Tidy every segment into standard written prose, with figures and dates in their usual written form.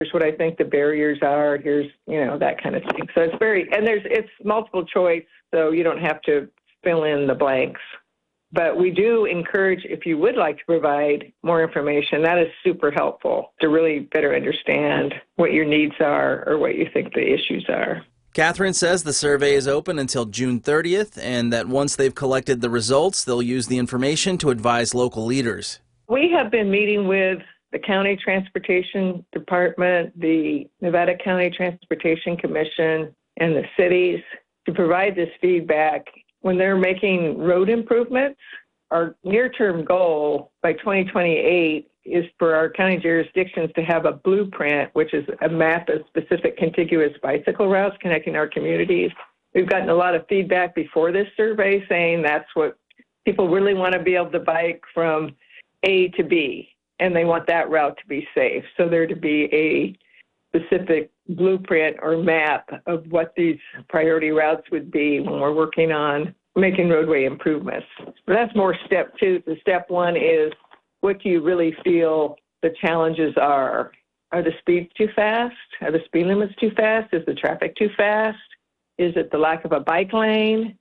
here's what I think the barriers are, here's, that kind of thing. So it's multiple choice, so you don't have to fill in the blanks. But we do encourage, if you would like to provide more information, that is super helpful to really better understand what your needs are or what you think the issues are. Catherine says the survey is open until June 30th and that once they've collected the results, they'll use the information to advise local leaders. We have been meeting with the County Transportation Department, the Nevada County Transportation Commission, and the cities to provide this feedback when they're making road improvements. Our near-term goal by 2028 is for our county jurisdictions to have a blueprint, which is a map of specific contiguous bicycle routes connecting our communities. We've gotten a lot of feedback before this survey saying that's what people really want to be able to bike from A to B, and they want that route to be safe. So there to be a specific blueprint or map of what these priority routes would be when we're working on making roadway improvements. But that's more step two. The step one is, what do you really feel the challenges are? Are the speeds too fast? Are the speed limits too fast? Is the traffic too fast? Is it the lack of a bike lane?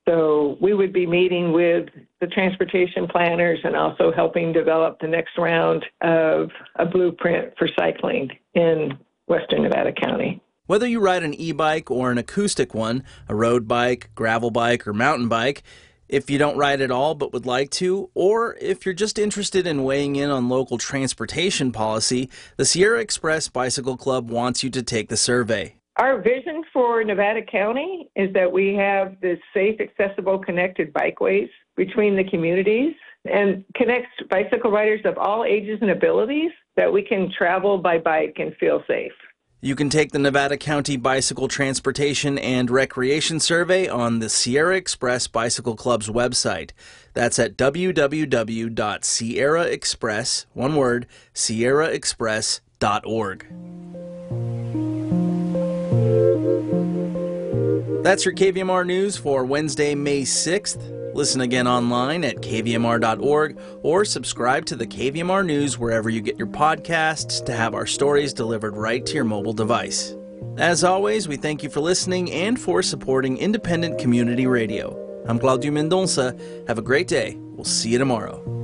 So we would be meeting with the transportation planners and also helping develop the next round of a blueprint for cycling in Western Nevada County. Whether you ride an e-bike or an acoustic one, a road bike, gravel bike, or mountain bike, if you don't ride at all but would like to, or if you're just interested in weighing in on local transportation policy, the Sierra Express Bicycle Club wants you to take the survey. Our vision for Nevada County is that we have this safe, accessible, connected bikeways between the communities and connects bicycle riders of all ages and abilities that we can travel by bike and feel safe. You can take the Nevada County Bicycle Transportation and Recreation Survey on the Sierra Express Bicycle Club's website. That's at www.sierraexpress, one word, sierraexpress.org. That's your KVMR News for Wednesday, May 6th. Listen again online at kvmr.org or subscribe to the KVMR News wherever you get your podcasts to have our stories delivered right to your mobile device. As always, we thank you for listening and for supporting independent community radio. I'm Claudio Mendonça. Have a great day. We'll see you tomorrow.